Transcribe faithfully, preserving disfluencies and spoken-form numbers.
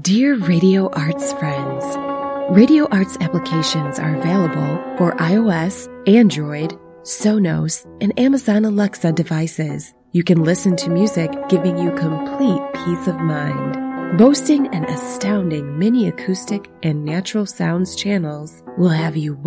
Dear Radio Arts friends, Radio Arts applications are available for iOS, Android, Sonos, and Amazon Alexa devices. You can listen to music, giving you complete peace of mind. Boasting an astounding mini acoustic and natural sounds channels will have you